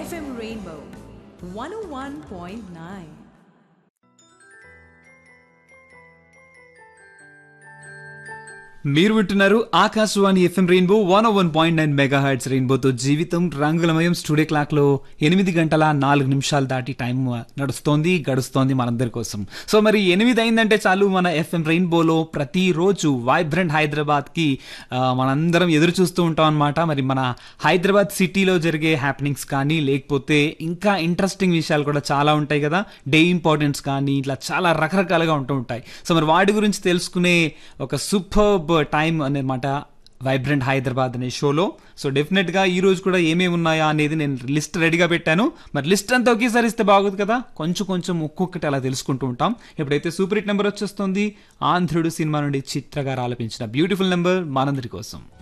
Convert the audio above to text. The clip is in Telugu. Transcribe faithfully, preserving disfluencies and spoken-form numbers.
F M Rainbow one oh one point nine. మీరు వింటున్నారు ఆకాశవాణి ఎఫ్ఎం రెయిన్బో వన్ ఓ one point nine mega hertz రెయిన్బోతో జీవితం రంగులమయం. స్టూడియో క్లాక్ లో ఎనిమిది గంటల నాలుగు నిమిషాలు దాటి టైం నడుస్తోంది గడుస్తోంది మనందరి కోసం. సో మరి ఎనిమిది అయిందంటే చాలు మన ఎఫ్ఎం రెయిన్బోలో ప్రతిరోజు వైబ్రెంట్ హైదరాబాద్ కి మనందరం ఎదురు చూస్తూ ఉంటాం అనమాట. మరి మన హైదరాబాద్ సిటీలో జరిగే హ్యాపెనింగ్స్ కానీ లేకపోతే ఇంకా ఇంట్రెస్టింగ్ విషయాలు కూడా చాలా ఉంటాయి కదా, డే ఇంపార్టెన్స్ కానీ ఇట్లా చాలా రకరకాలుగా ఉంటూ ఉంటాయి. సో మరి వాటి గురించి తెలుసుకునే ఒక సూపర్ టైం అనమాట వైబ్రెంట్ హైదరాబాద్ అనే షోలో. సో డెఫినెట్ గా ఈ రోజు కూడా ఏమేమి ఉన్నాయా అనేది నేను లిస్ట్ రెడీగా పెట్టాను. మరి లిస్ట్ అంతా ఒకేసారి ఇస్తే బాగోదు కదా, కొంచెం కొంచెం ఒక్కొక్కటి అలా తెలుసుకుంటూ ఉంటాం. ఇప్పుడైతే సూపర్ హిట్ నెంబర్ వచ్చేస్తుంది, ఆంధ్రుడు సినిమా నుండి చిత్ర గారు ఆలపించిన బ్యూటిఫుల్ నెంబర్ మనందరి కోసం.